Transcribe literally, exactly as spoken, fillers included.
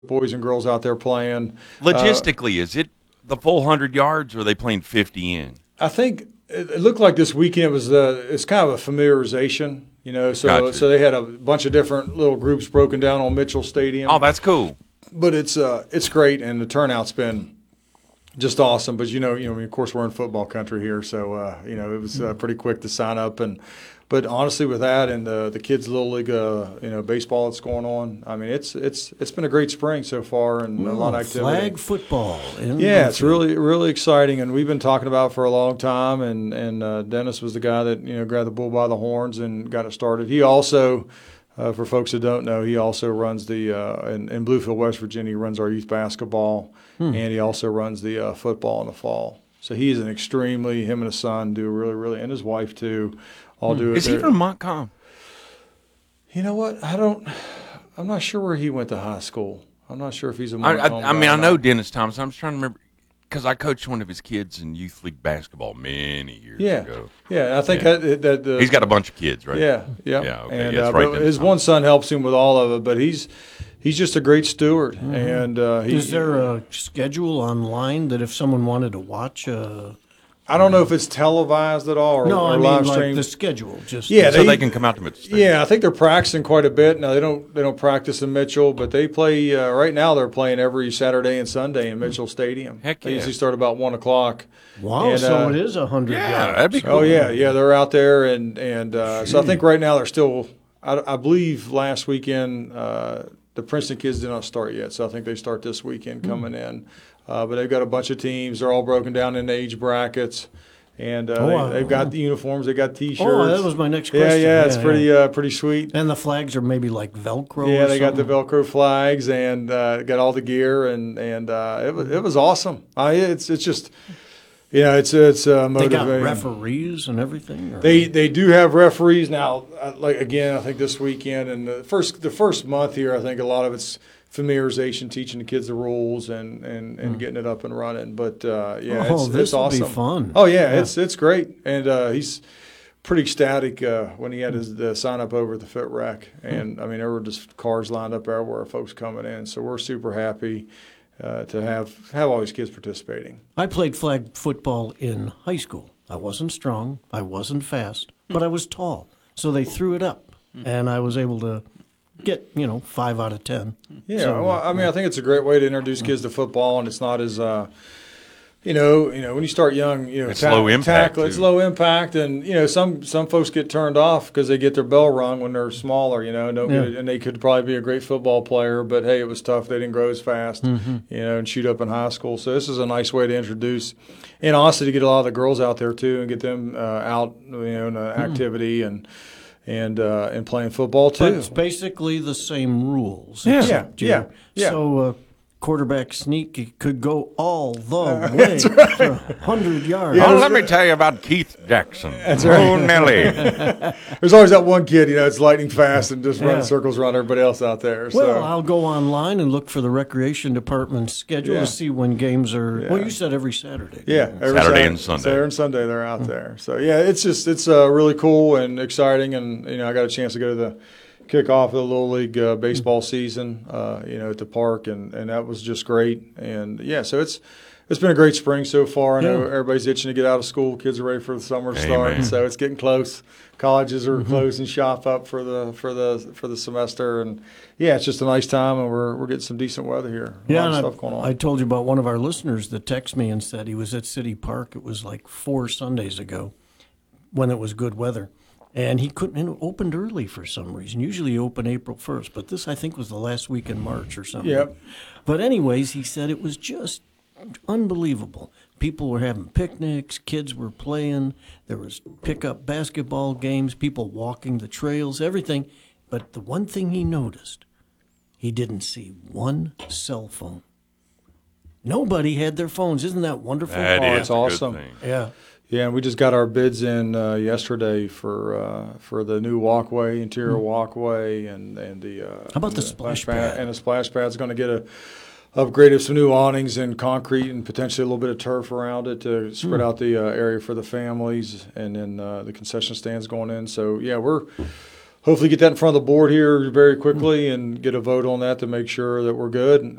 boys and girls out there playing. Logistically, uh, is it the full one hundred yards, or are they playing fifty in? I think it, it looked like this weekend was uh, it's kind of a familiarization, you know. So Gotcha. so they had a bunch of different little groups broken down on Mitchell Stadium. Oh, that's cool. But it's uh it's great, and the turnout's been just awesome. But you know, you know, I mean, of course, we're in football country here, so uh, you know, it was uh, pretty quick to sign up. And but honestly, with that and the the kids' little league, uh, you know, baseball that's going on, I mean, it's it's it's been a great spring so far, and Ooh, a lot of activity. Flag football. In yeah, it's Bluefield. really really exciting, and we've been talking about it for a long time. And and uh, Dennis was the guy that you know grabbed the bull by the horns and got it started. He also. Uh, for folks that don't know, he also runs the uh, in, in Bluefield, West Virginia. He runs our youth basketball, hmm. and he also runs the uh, football in the fall. So he's an extremely him and his son do really, really, and his wife too. All hmm. do it. Is he from Montcalm? You know what? I don't. I'm not sure where he went to high school. I'm not sure if he's a I, Montcalm. I, I mean, I know Dennis Thomas. I'm just trying to remember. Because I coached one of his kids in youth league basketball many years yeah. ago. Yeah, I think yeah. that, that the, he's got a bunch of kids, right? Yeah, yeah, yeah. Okay. And yeah, uh, right but his one son helps him with all of it, but he's he's just a great steward. Mm-hmm. And uh, he, is there a schedule online that if someone wanted to watch? Uh, I don't know if it's televised at all or, no, or I mean live like streamed. the schedule. Just yeah, so they, they can come out to Mitchell. Yeah, I think they're practicing quite a bit now. They don't they don't practice in Mitchell, but they play uh, right now. They're playing every Saturday and Sunday in Mitchell Stadium. Heck They yeah. usually start about one o'clock. Wow, and, so uh, it is a hundred Yeah, yards. that'd be cool. Oh yeah, yeah, they're out there, and and uh, so I think right now they're still. I, I believe last weekend uh, the Princeton kids did not start yet, so I think they start this weekend coming mm. in. Uh, but they've got a bunch of teams. They're all broken down into age brackets. And uh, oh, they, they've got the uniforms, they got T-shirts. Oh, that was my next yeah, question. Yeah, yeah, it's yeah. pretty, uh, pretty sweet. And the flags are maybe like Velcro. Yeah, or they got the something? Velcro flags and uh, got all the gear, and and uh, it was it was awesome. I it's it's just, you know, it's it's uh, motivating. They got referees and everything. Or? They they do have referees now. uh, Like again, I think this weekend and the first the first month here, I think a lot of it's familiarization, teaching the kids the rules and, and, and mm. getting it up and running. But uh, yeah, oh, it's, this it's awesome. Will be fun. Oh yeah, yeah, it's it's great, and uh, he's pretty ecstatic uh, when he had his the sign up over at the Fit Rec, and mm. I mean there were just cars lined up everywhere, folks coming in. So we're super happy uh, to have have all these kids participating. I played flag football in high school. I wasn't strong, I wasn't fast, but I was tall. So they threw it up, mm. and I was able to get, you know, five out of ten. Yeah, so, well, I mean, I think it's a great way to introduce kids to football, and it's not as, uh, you know, you know, when you start young, you know, it's ta- low impact. Tackle, it's low impact, and you know, some some folks get turned off because they get their bell rung when they're smaller, you know, and, don't yeah. get, and they could probably be a great football player, but hey, it was tough. They didn't grow as fast, mm-hmm. you know, and shoot up in high school. So this is a nice way to introduce, and also to get a lot of the girls out there too, and get them uh, out, you know, in an mm. activity and. And uh, and playing football too. But it's basically the same rules. Yeah, yeah, yeah, yeah. So uh, quarterback sneak could go all the uh, way, right. one hundred yards. Yeah, oh, let me tell you about Keith Jackson. That's right. Oh, Nelly. There's always that one kid, you know, it's lightning fast and just yeah. running circles around everybody else out there. So. Well, I'll go online and look for the recreation department's schedule yeah. to see when games are. Yeah. Well, you said every Saturday. Yeah, every Saturday, Saturday and Sunday. Saturday and Sunday they're out mm-hmm. there. So yeah, it's just it's uh, really cool and exciting, and you know I got a chance to go to the kickoff of the Little League uh, baseball season, uh, you know, at the park, and, and that was just great. And yeah, so it's it's been a great spring so far. I know yeah. everybody's itching to get out of school. Kids are ready for the summer to Amen. start, so it's getting close. Colleges are mm-hmm. closing shop up for the for the for the semester, and yeah, it's just a nice time, and we're we're getting some decent weather here. A yeah, lot of and stuff going on. I, I told you about one of our listeners that texted me and said he was at City Park. It was like four Sundays ago when it was good weather. And he couldn't, and it opened early for some reason. Usually open April first, but this I think was the last week in March or something. Yep. But anyways, he said it was just unbelievable. People were having picnics, kids were playing, there was pickup basketball games, people walking the trails, everything. But the one thing he noticed, he didn't see one cell phone. Nobody had their phones. Isn't that wonderful? That Oh, is it's a good awesome. thing. Yeah. Yeah, and we just got our bids in uh, yesterday for uh, for the new walkway, interior mm. walkway, and and the. Uh, How about the, the splash pad? pad? And the splash pad's going to get a upgrade of some new awnings and concrete, and potentially a little bit of turf around it to spread mm. out the uh, area for the families, and then uh, the concession stands going in. So yeah, we're hopefully get that in front of the board here very quickly and get a vote on that to make sure that we're good.